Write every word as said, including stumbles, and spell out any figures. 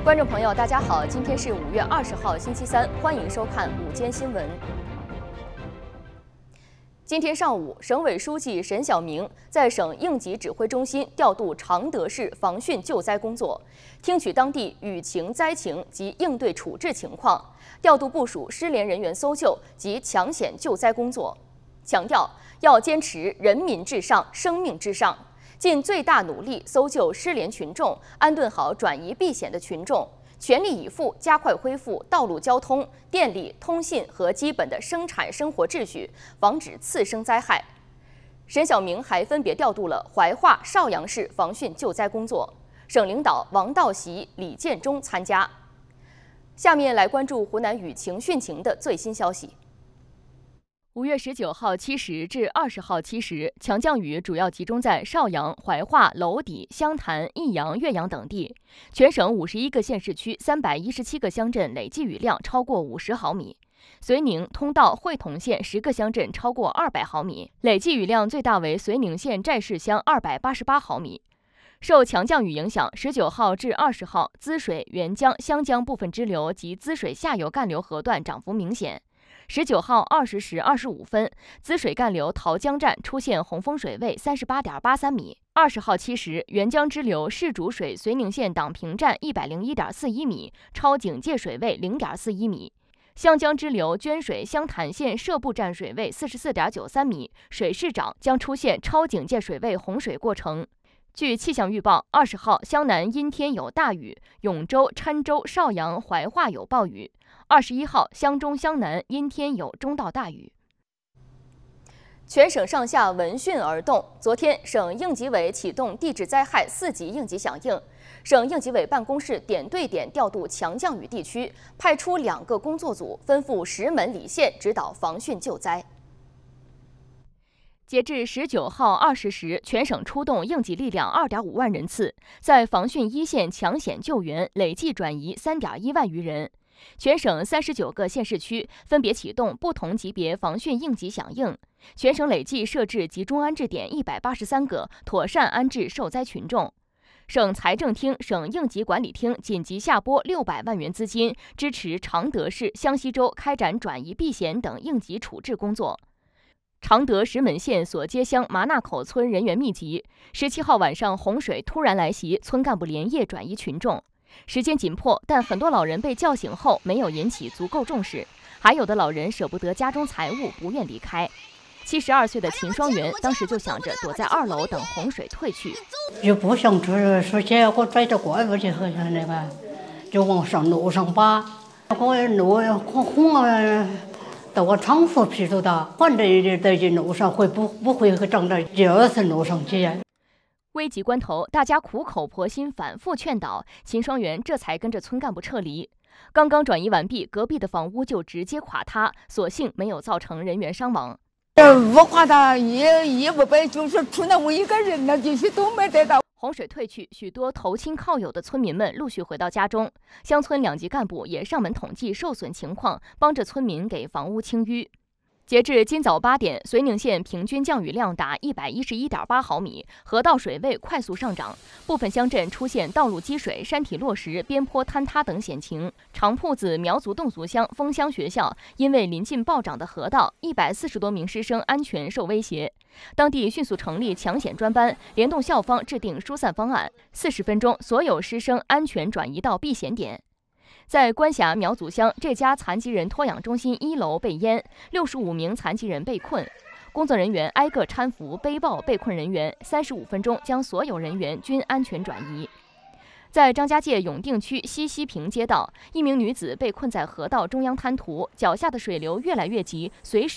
观众朋友，大家好，今天是五月二十号，星期三，欢迎收看午间新闻。今天上午，省委书记沈晓明在省应急指挥中心调度常德市防汛救灾工作，听取当地雨情灾情及应对处置情况，调度部署失联人员搜救及抢险救灾工作，强调要坚持人民至上、生命至上。 尽最大努力搜救失联群众，安顿好转移避险的群众，全力以赴加快恢复道路交通、电力、通信和基本的生产生活秩序，防止次生灾害。沈晓明还分别调度了怀化、邵阳市防汛救灾工作，省领导王道习、李建忠参加。下面来关注湖南雨情汛情的最新消息。 五月十九号七时至二十号七时，强降雨主要集中在邵阳、怀化、娄底、湘潭、益阳、岳阳等地。全省五十一个县市区、三百一十七个乡镇累计雨量超过五十毫米。遂宁、通道、会同县十个乡镇超过二百毫米，累计雨量最大为遂宁县寨市乡二百八十八毫米。 受强降雨影响，十九号至二十号，滋水、沅江、湘江部分支流及滋水下游干流河段涨幅明显。 十九号二十时二十五分，滋水干流桃江站出现洪峰水位三十八点八三米。二十号七时，沅江支流市主水遂宁县党平站一百零一点四一米，超警戒水位零点四一米。湘江支流涓水湘潭县社部站水位四十四点九三米，水势涨，将出现超警戒水位洪水过程。 据气象预报，二十号湘南阴天有大雨，永州、郴州、邵阳、怀化有暴雨。二十一号湘中、湘南阴天有中到大雨。全省上下闻讯而动。昨天，省应急委启动地质灾害四级应急响应，省应急委办公室点对点调度强降雨地区，派出两个工作组，分赴石门理县指导防汛救灾。 截至十九号二十时，全省出动应急力量二点五万人次，在防汛一线抢险救援，累计转移三点一万余人。全省三十九个县市区分别启动不同级别防汛应急响应，全省累计设置集中安置点一百八十三个，妥善安置受灾群众。省财政厅、省应急管理厅紧急下拨六百万元资金，支持常德市、香溪州开展转移避险等应急处置工作。 常德石门县所街乡麻纳口村人员密集。十七号晚上，洪水突然来袭，村干部连夜转移群众。时间紧迫，但很多老人被叫醒后没有引起足够重视，还有的老人舍不得家中财物，不愿离开。七十二岁的秦双元当时就想着躲在二楼等洪水退去， 就不想出出去，我拽着怪物去和那个，就往上楼上爬，我路轰轰啊！ 到我窗户皮头的，反正在这路上会不不会长到第二层楼上去。 危急关头，大家苦口婆心反复劝导，秦双元这才跟着村干部撤离。刚刚转移完毕，隔壁的房屋就直接垮塌，所幸没有造成人员伤亡。 这屋垮塌，一一屋被就是除了我一个人了，这些都没得到。 洪水退去，许多投亲靠友的村民们陆续回到家中，乡村两级干部也上门统计受损情况，帮着村民给房屋清淤。截至今早八点，遂宁县平均降雨量达一百一十一点八毫米，河道水位快速上涨，部分乡镇出现道路积水、山体落石、边坡坍塌等险情。长铺子苗族侗族乡枫乡学校因为临近暴涨的河道，一百四十多名师生安全受威胁。 当地迅速成立抢险专班，联动校方制定疏散方案。四十分钟，所有师生安全转移到避险点。在关峡苗族乡，这家残疾人托养中心一楼被淹，六十五名残疾人被困，工作人员挨个搀扶背抱被困人员，三十五分钟将所有人员均安全转移。 在张家界永定区西溪坪街道，一名女子被困在河道中央滩涂，脚下的水流越来越急，随时